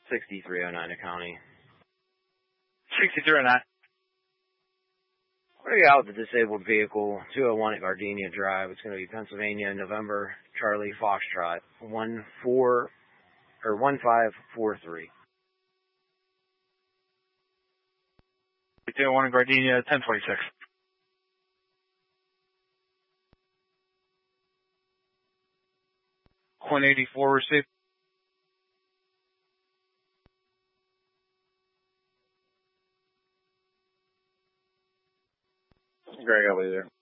6309 County. 6309. We're going to be out with the disabled vehicle, 201 at Gardenia Drive. It's going to be Pennsylvania, November, Charlie Foxtrot, 1543. 201 in Gardenia, 1026. .84 received. Greg, I'll be there.